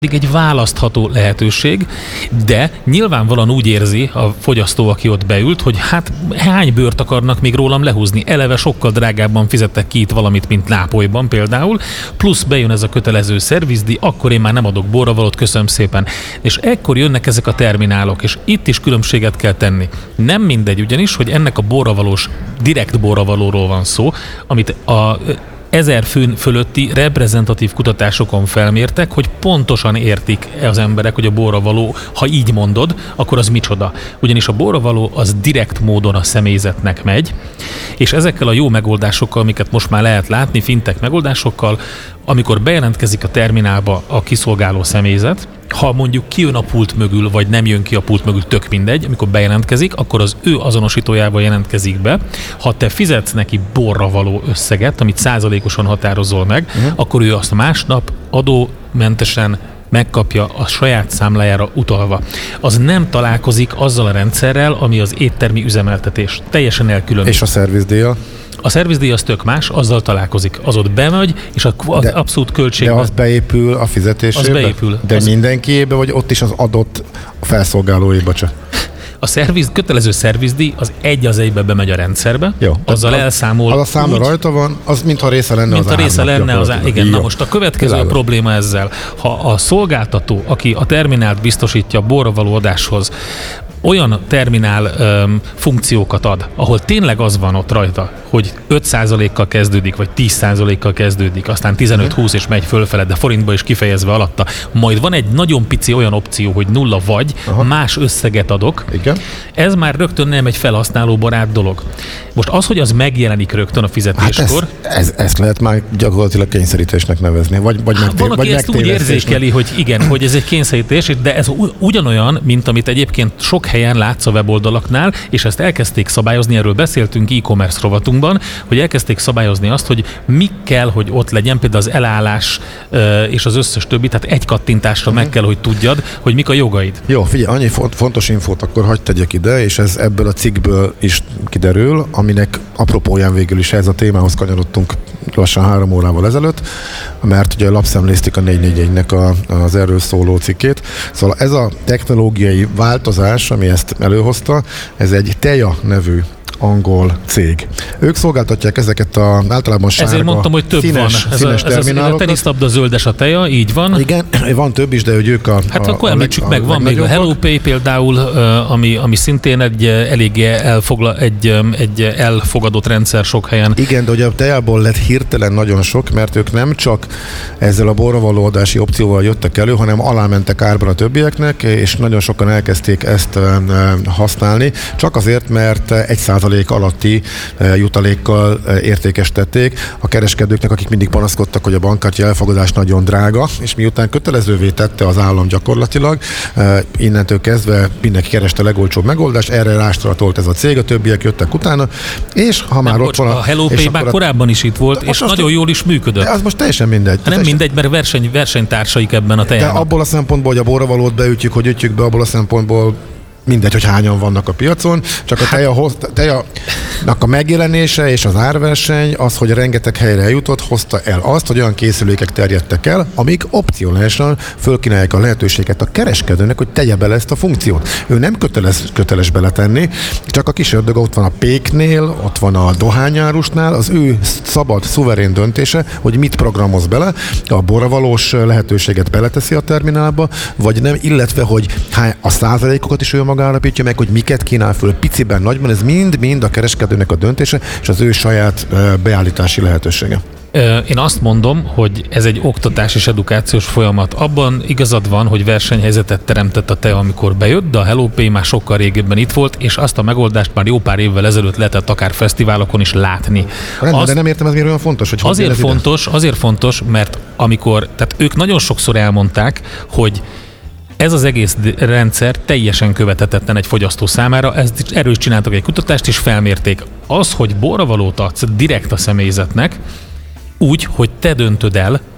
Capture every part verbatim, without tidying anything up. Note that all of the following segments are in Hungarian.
egy választható lehetőség, de nyilvánvalóan úgy érzi a fogyasztó, aki ott beült, hogy hát hány bőrt akarnak még rólam lehúzni. Eleve sokkal drágábban fizettek ki itt valamit, mint Nápolyban például, plusz bejön ez a kötelező szervizdíj, akkor én már nem adok borravalót, köszönöm szépen. És ekkor jönnek ezek a terminálok, és itt is különbséget kell tenni. Nem mindegy ugyanis, hogy ennek a borravalós, direkt borravalóról van szó, amit a ezer fő fölötti reprezentatív kutatásokon felmértek, hogy pontosan értik az emberek, hogy a borravaló, ha így mondod, akkor az micsoda. Ugyanis a borravaló az direkt módon a személyzetnek megy, és ezekkel a jó megoldásokkal, amiket most már lehet látni, fintech megoldásokkal, amikor bejelentkezik a terminálba a kiszolgáló személyzet, ha mondjuk kijön a pult mögül, vagy nem jön ki a pult mögül, tök mindegy, amikor bejelentkezik, akkor az ő azonosítójával jelentkezik be. Ha te fizetsz neki borravaló összeget, amit százalékosan határozol meg, uh-huh. akkor ő azt másnap adómentesen megkapja a saját számlájára utalva. Az nem találkozik azzal a rendszerrel, ami az éttermi üzemeltetés. Teljesen elkülönül. És a szervizdíja? A szervizdíj az tök más, azzal találkozik. Az ott bemegy, és az de, abszolút költségben... De az beépül a fizetésébe? Az beépül. De az... mindenkiébe, vagy ott is az adott felszolgálóéba csak? A szerviz, kötelező szervizdíj az egy az egybe bemegy a rendszerbe, jó, azzal elszámol. Az a számla úgy, rajta van, az mintha része lenne mint az a része árnak. lenne az ár. Igen, jó. Na most a következő a probléma ezzel. Ha a szolgáltató, aki a terminált biztosítja a borra való adáshoz, olyan terminál um, funkciókat ad, ahol tényleg az van ott rajta, hogy öt százalékkal kezdődik, vagy tíz százalékkal kezdődik, aztán tizenöt húsz és megy fölfele, de forintba is kifejezve alatta. Majd van egy nagyon pici olyan opció, hogy nulla vagy, aha. más összeget adok. Igen. Ez már rögtön nem egy felhasználóbarát dolog. Most az, hogy az megjelenik rögtön a fizetéskor... Hát ez, ez, ezt lehet már gyakorlatilag kényszerítésnek nevezni, vagy, vagy, megtév, van, aki vagy ezt úgy érzékeli, hogy igen, hogy ez egy kényszerítés, de ez ugyanolyan, mint amit egyébként sok helyen látsz a weboldalaknál, és ezt elkezdték szabályozni, erről beszéltünk e-commerce rovatunkban, hogy elkezdték szabályozni azt, hogy mi kell, hogy ott legyen, például az elállás és az összes többi, tehát egy kattintásra uh-huh. meg kell, hogy tudjad, hogy mik a jogaid. Jó, figyelj, annyi fontos infót akkor hagyd tegyek ide, és ez ebből a cikkből is kiderül, aminek apropóján végül is ez a témához kanyarodtunk lassan három órával ezelőtt, mert ugye lapszemléztük a négy négy egynek a, az erről szóló cikkét. Szóval ez a technológiai változás, ami ezt előhozta, ez egy Teja nevű angol cég. Ők szolgáltatják ezeket a általában sárga, ezért mondtam, hogy több színes, van. Ez színes a, ez terminálokat. A teniszlabda zöldes a teja, így van. Igen, van több is, de hogy ők a... Hát a, akkor a említsük leg, meg, a van még a HelloPay például, ami, ami szintén egy eléggé elfogla, egy, egy elfogadott rendszer sok helyen. Igen, de ugye a tejából lett hirtelen nagyon sok, mert ők nem csak ezzel a borravaló adási opcióval jöttek elő, hanem alámentek árban a többieknek, és nagyon sokan elkezdték ezt használni, csak azért, mert egy százalék alatti jutalékkal értékestették a kereskedőknek, akik mindig panaszkodtak, hogy a bankkártya elfogadás nagyon drága, és miután kötelezővé tette az állam gyakorlatilag, innentől kezdve mindenki kereste a legolcsóbb megoldást, erre rástratolt ez a cég, a többiek jöttek utána, és ha már nem, ott van a, a HelloPay már a... korábban is itt volt, és nagyon jól is működött. De az most teljesen mindegy. Hát nem teljesen... mindegy, mert verseny, versenytársaik ebben a tejában. De abból a szempontból, hogy a borravalót beütjük, hogy ütjük be, abból a szempontból mindegy, hogy hányan vannak a piacon, csak a teja, tejának a megjelenése és az árverseny az, hogy rengeteg helyre eljutott, hozta el azt, hogy olyan készülékek terjedtek el, amik opcionálisan fölkínálják a lehetőséget a kereskedőnek, hogy tegye bele ezt a funkciót. Ő nem köteles, köteles beletenni, csak a kis ördög ott van a péknél, ott van a dohányárusnál, az ő szabad, szuverén döntése, hogy mit programoz bele, a borravalós lehetőséget beleteszi a terminálba, vagy nem, illetve, hogy a százalékokat is ő maga állapítja meg, hogy miket kínál föl piciben, nagyban, ez mind-mind a kereskedőnek a döntése, és az ő saját beállítási lehetősége. Én azt mondom, hogy ez egy oktatás és edukációs folyamat. Abban igazad van, hogy versenyhelyzetet teremtett a Teja, amikor bejött, de a HelloPay már sokkal régebben itt volt, és azt a megoldást már jó pár évvel ezelőtt lehetett akár fesztiválokon is látni. Rendben, azt, de nem értem, ez miért olyan fontos, hogy azért fontos, azért fontos, mert amikor, tehát ők nagyon sokszor elmondták, hogy ez az egész rendszer teljesen követhetetlen egy fogyasztó számára, ezt, erről is csináltak egy kutatást, és felmérték. Az, hogy borravalót adsz direkt a személyzetnek, úgy, hogy te döntöd el,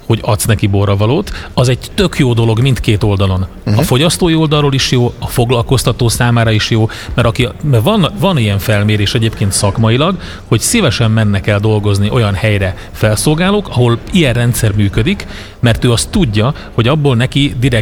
hogy adsz neki borravalót, az egy tök jó dolog mindkét oldalon. Uh-huh. A fogyasztói oldalról is jó, a foglalkoztató számára is jó, mert, aki, mert van, van ilyen felmérés egyébként szakmailag, hogy szívesen mennek el dolgozni olyan helyre felszolgálók, ahol ilyen rendszer működik, mert ő azt tudja, hogy abból neki direkt